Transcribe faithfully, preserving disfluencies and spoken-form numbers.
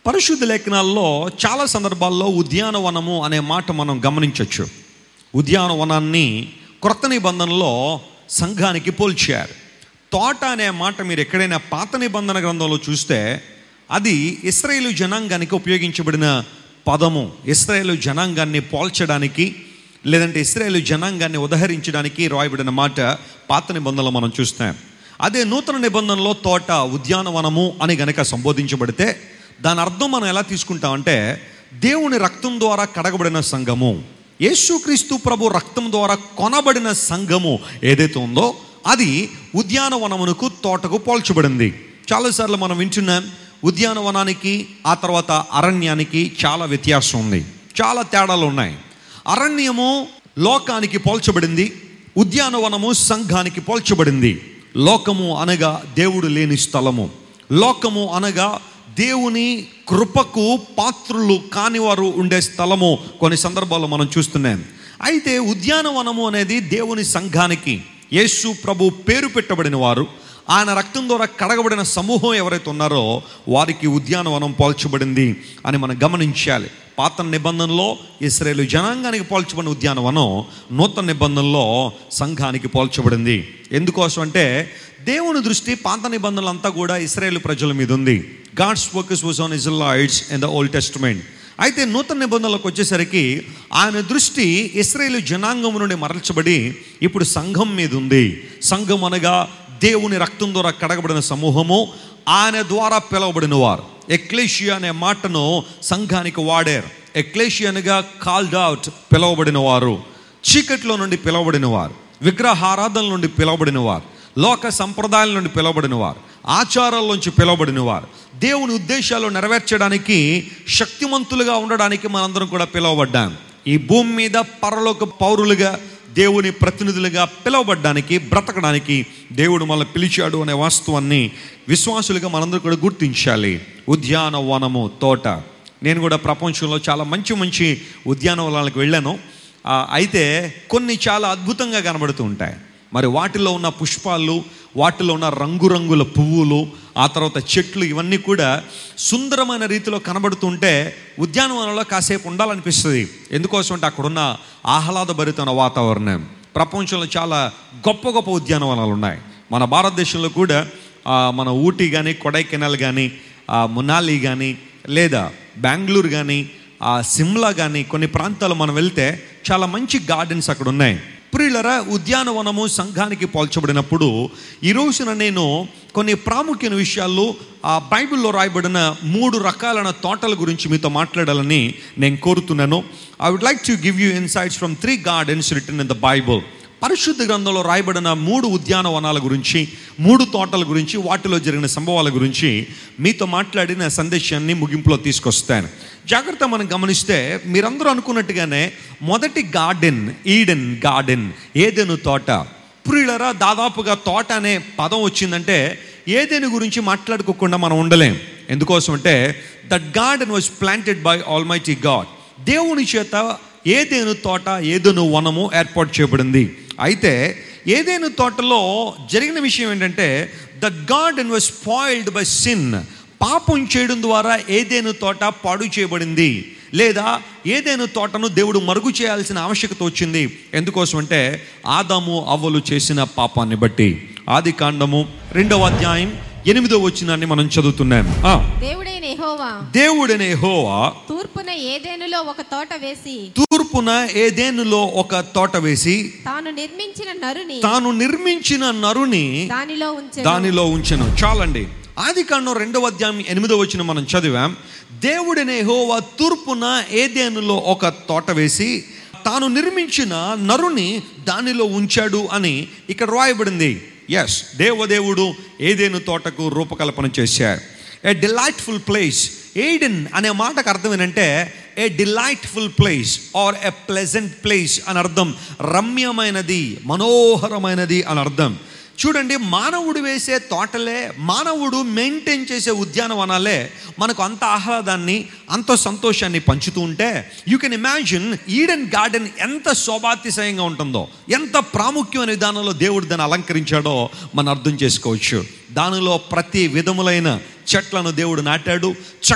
పరిశుద్ధ లేఖనాల్లో చాలా సందర్భాల్లో ఉద్యానవనము అనే మాట మనం గమనించవచ్చు. ఉద్యానవనాన్ని క్రొత్త నిబంధనలో సంఘానికి పోల్చారు. తోట అనే మాట మీరు ఎక్కడైనా పాత నిబంధన గ్రంథంలో చూస్తే అది ఇశ్రాయేలు జనాంగానికి ఉపయోగించబడిన పదము. ఇశ్రాయేలు జనాంగాన్ని పోల్చడానికి లేదంటే ఇశ్రాయేలు జనాంగాన్ని ఉదహరించడానికి రాయబడిన మాట పాత నిబంధనలో మనం చూస్తాం. అదే నూతన నిబంధనలో తోట, ఉద్యానవనము అని గనక సంబోధించబడితే దాని అర్థం మనం ఎలా తీసుకుంటామంటే దేవుని రక్తం ద్వారా కడగబడిన సంఘము, యేసుక్రీస్తు ప్రభు రక్తం ద్వారా కొనబడిన సంఘము ఏదైతే ఉందో అది ఉద్యానవనమునకు తోటకు పోల్చబడింది. చాలాసార్లు మనం వింటున్నాం ఉద్యానవనానికి ఆ తర్వాత అరణ్యానికి చాలా వ్యత్యాసం ఉంది, చాలా తేడాలు ఉన్నాయి. అరణ్యము లోకానికి పోల్చబడింది, ఉద్యానవనము సంఘానికి పోల్చబడింది. లోకము అనగా దేవుడు లేని స్థలము, లోకము అనగా దేవుని కృపకు పాత్రులు కానివారు ఉండే స్థలము కొన్ని సందర్భాల్లో మనం చూస్తున్నాం. అయితే ఉద్యానవనము అనేది దేవుని సంఘానికి, యేసు ప్రభు పేరు పెట్టబడిన వారు, ఆయన రక్తం ద్వారా కడగబడిన సమూహం ఎవరైతే ఉన్నారో వారికి ఉద్యానవనం పోల్చబడింది అని మనం గమనించాలి. పాత నిబంధనలో ఇశ్రాయేలు జనాంగానికి పోల్చబడిన ఉద్యానవనం నూతన నిబంధనలో సంఘానికి పోల్చబడింది. ఎందుకోసం అంటే దేవుని దృష్టి పాత నిబంధనలు అంతా కూడా ఇశ్రాయేలు ప్రజల మీద ఉంది. God's focus was on Israelites in the old testament. అయితే నూతన నిబంధనలకు వచ్చేసరికి ఆయన దృష్టి ఇశ్రాయేలు జనాంగం నుండి మరల్చబడి ఇప్పుడు సంఘం మీద ఉంది. సంఘం అనగా దేవుని రక్తం ద్వారా కడగబడిన సమూహము, ఆయన ద్వారా పిలువబడిన వారు. ఎక్లేషియా అనే మాటను సంఘానికి వాడారు. ఎక్లేషియా అనగా కాల్డ్ అవుట్, పిలువబడిన వారు, చీకట్లో నుండి పిలువబడిన వారు, విగ్రహారాధన నుండి పిలువబడిన వారు, లోక సంప్రదాయాల నుండి పిలువబడిన వారు, ఆచారాల్లోంచి పిలువబడిన వారు, దేవుని ఉద్దేశాలు నెరవేర్చడానికి శక్తిమంతులుగా ఉండడానికి మనందరం కూడా పిలువబడ్డాం. ఈ భూమి మీద పరలోక పౌరులుగా దేవుని ప్రతినిధులుగా పిలువబడ్డానికి, బ్రతకడానికి దేవుడు మనల్ని పిలిచాడు అనే వాస్తవాన్ని విశ్వాసులుగా మనందరూ కూడా గుర్తించాలి. ఉద్యానవనము, తోట. నేను కూడా ప్రపంచంలో చాలా మంచి మంచి ఉద్యానవనాలకు వెళ్ళాను. అయితే కొన్ని చాలా అద్భుతంగా కనబడుతూ ఉంటాయి. మరి వాటిలో ఉన్న పుష్పాలు, వాటిలో ఉన్న రంగురంగుల పువ్వులు, ఆ తర్వాత చెట్లు, ఇవన్నీ కూడా సుందరమైన రీతిలో కనబడుతుంటే ఉద్యానవనంలో కాసేపు ఉండాలనిపిస్తుంది. ఎందుకోసం అంటే అక్కడున్న ఆహ్లాదభరితమైన వాతావరణం. ప్రపంచంలో చాలా గొప్ప గొప్ప ఉద్యానవనాలు ఉన్నాయి. మన భారతదేశంలో కూడా మన ఊటీ కానీ, కొడైకెనాల్ కానీ, మునాలి కానీ, లేదా బెంగళూరు కానీ, సిమ్లా కానీ కొన్ని ప్రాంతాలు మనం వెళ్తే చాలా మంచి గార్డెన్స్ అక్కడ ఉన్నాయి. ప్రియులరా, ఉద్యానవనము సంఘానికి పోల్చబడినప్పుడు ఈ రోజున నేను కొన్ని ప్రాముఖ్యమైన విషయాలు ఆ బైబిల్లో రాయబడిన మూడు రకాలైన తోటల గురించి మీతో మాట్లాడాలని నేను కోరుతున్నాను. I would like to give you insights from three gardens return in the Bible. పరిశుద్ధ గ్రంథంలో రాయబడిన మూడు ఉద్యానవనాల గురించి, మూడు తోటల గురించి, వాటిలో జరిగిన సంభవాల గురించి మీతో మాట్లాడిన సందేశాన్ని ముగింపులో తీసుకొస్తాను. జాగ్రత్త మనం గమనిస్తే మీరందరూ అనుకున్నట్టుగానే మొదటి గార్డెన్ ఈడెన్ గార్డెన్, ఏదెను తోట. ప్రియులరా, దాదాపుగా తోట అనే పదం వచ్చిందంటే ఏదెను గురించి మాట్లాడుకోకుండా మనం ఉండలేం. ఎందుకోసం అంటే that garden was planted by almighty God. దేవుని చేత ఏదెను తోట, ఏదెను వనము ఏర్పాటు చేయబడింది. అయితే ఏదెను తోటలో జరిగిన విషయం ఏంటంటే that garden was spoiled by sin. పాపం చేయడం ద్వారా ఏదెను తోట పాడు చేయబడింది, లేదా ఏదెను తోటను దేవుడు మరుగు చేయాల్సిన ఆవశ్యకత వచ్చింది. ఎందుకోసం అంటే ఆదాము అవ్వలు చేసిన పాపాన్ని బట్టి. ఆది కాండము రెండవ అధ్యాయం ఎనిమిదో వచనాన్ని మనం చదువుతున్నాం. దేవుడైన యెహోవా దేవుడైన యెహోవా తూర్పున ఏదెనులో ఒక తోట వేసి తూర్పున ఏదెనులో ఒక తోట వేసి తాను నిర్మించిన నరుని తాను నిర్మించిన నరుని దానిలో ఉంచెను దానిలో ఉంచెను. చాలండి. ఆది కాండం రెండవ అధ్యాయం ఎనిమిదో వచనం మనం చదివాం. దేవుడైన యెహోవా తూర్పున ఏదెనులో ఒక తోట వేసి తాను నిర్మించిన నరుని దానిలో ఉంచాడు అని ఇక్కడ రాయబడింది. ఎస్, దేవదేవుడు ఏదెను తోటకు రూపకల్పన చేశారు. ఏ డిలైట్ఫుల్ ప్లేస్. ఏడెన్ అనే మాటకు అర్థం ఏంటంటే ఏ delightful place are a pleasant place అని అర్థం. రమ్యమైనది, మనోహరమైనది అని అర్థం. చూడండి, మానవుడు వేసే తోటలే, మానవుడు మెయింటైన్ చేసే ఉద్యానవనాలే మనకు అంత ఆహ్లాదాన్ని, అంత సంతోషాన్ని పంచుతూ ఉంటే you can imagine Eden garden ఎంత శోభాతిశయంగా ఉంటుందో, ఎంత ప్రాముఖ్యమైన విధానంలో దేవుడు దాన్ని అలంకరించాడో మనం అర్థం చేసుకోవచ్చు. దానిలో ప్రతి విధములైన చెట్లను దేవుడు నాటాడు.